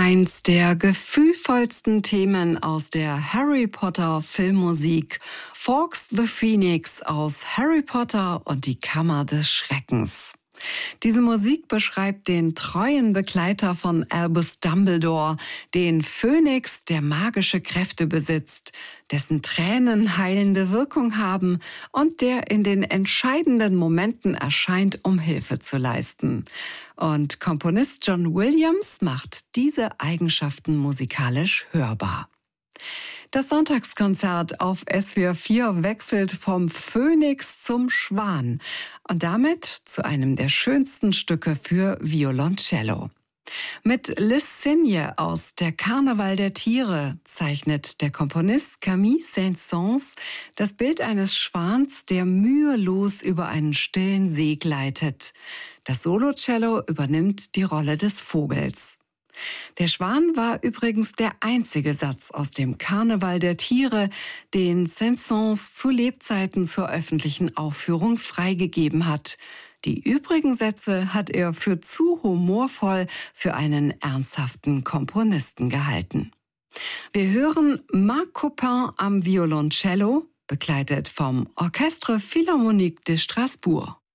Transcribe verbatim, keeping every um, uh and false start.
Eins der gefühlvollsten Themen aus der Harry Potter Filmmusik, Fawkes the Phoenix aus Harry Potter und die Kammer des Schreckens. Diese Musik beschreibt den treuen Begleiter von Albus Dumbledore, den Phönix, der magische Kräfte besitzt, dessen Tränen heilende Wirkung haben und der in den entscheidenden Momenten erscheint, um Hilfe zu leisten. Und Komponist John Williams macht diese Eigenschaften musikalisch hörbar. Das Sonntagskonzert auf S W R vier wechselt vom Phönix zum Schwan und damit zu einem der schönsten Stücke für Violoncello. Mit Les Cygnes aus Der Karneval der Tiere zeichnet der Komponist Camille Saint-Saëns das Bild eines Schwans, der mühelos über einen stillen See gleitet. Das Solocello übernimmt die Rolle des Vogels. Der Schwan war übrigens der einzige Satz aus dem Karneval der Tiere, den Saint-Saëns zu Lebzeiten zur öffentlichen Aufführung freigegeben hat. Die übrigen Sätze hat er für zu humorvoll für einen ernsthaften Komponisten gehalten. Wir hören Marc Copain am Violoncello, begleitet vom Orchestre Philharmonique de Strasbourg.